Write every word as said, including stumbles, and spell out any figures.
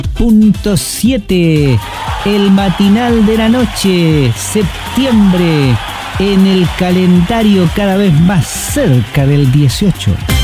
punto siete. El matinal de la noche, septiembre, en el calendario cada vez más cerca del dieciocho.